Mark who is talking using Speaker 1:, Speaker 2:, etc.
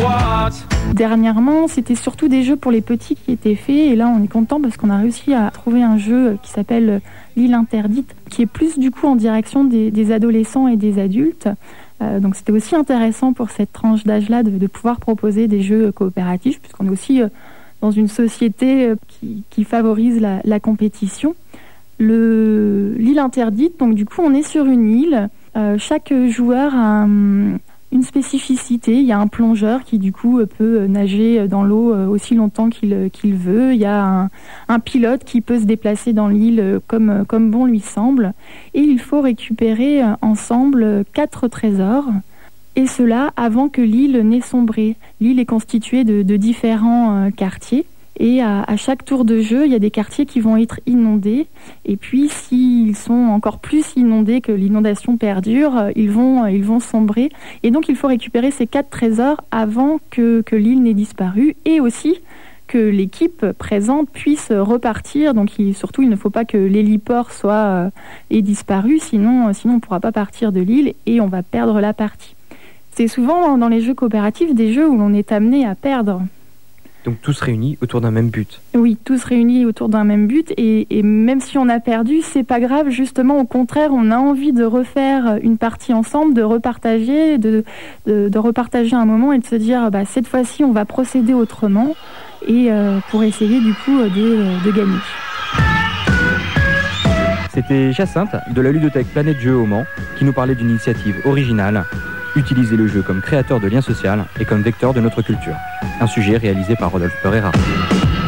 Speaker 1: Dernièrement, c'était surtout des jeux pour les petits qui étaient faits. Et là, on est content parce qu'on a réussi à trouver un jeu qui s'appelle L'île interdite, qui est plus du coup en direction des adolescents et des adultes. Donc c'était aussi intéressant pour cette tranche d'âge-là de pouvoir proposer des jeux coopératifs, puisqu'on est aussi dans une société qui favorise la compétition. L'île interdite, donc du coup on est sur une île. Chaque joueur a une spécificité. Il y a un plongeur qui du coup peut nager dans l'eau aussi longtemps qu'il veut. Il y a un pilote qui peut se déplacer dans l'île comme bon lui semble. Et il faut récupérer ensemble 4 trésors. Et cela avant que l'île n'ait sombré. L'île est constituée de différents quartiers. Et à chaque tour de jeu, il y a des quartiers qui vont être inondés. Et puis, s'ils sont encore plus inondés, que l'inondation perdure, ils vont sombrer. Et donc, il faut récupérer ces 4 trésors avant que l'île n'ait disparu. Et aussi que l'équipe présente puisse repartir. Donc, surtout, il ne faut pas que l'héliport ait disparu. Sinon, on ne pourra pas partir de l'île et on va perdre la partie. C'est souvent dans les jeux coopératifs des jeux où l'on est amené à perdre.
Speaker 2: Donc tous réunis autour d'un même but.
Speaker 1: Oui, tous réunis autour d'un même but et même si on a perdu, c'est pas grave, justement au contraire, on a envie de refaire une partie ensemble, de repartager, de repartager un moment et de se dire cette fois-ci on va procéder autrement et pour essayer du coup de gagner.
Speaker 2: C'était Jacinthe de la ludothèque Planète Jeux au Mans qui nous parlait d'une initiative originale. Utiliser le jeu comme créateur de lien social et comme vecteur de notre culture. Un sujet réalisé par Rodolphe Pereira.